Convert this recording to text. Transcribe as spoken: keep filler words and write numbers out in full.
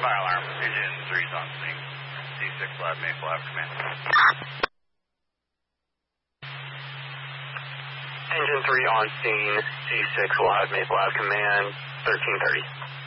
Fire alarm. Engine three's on scene. C six will have Maple have command. Engine three on scene. C six will have Maple have command. thirteen thirty.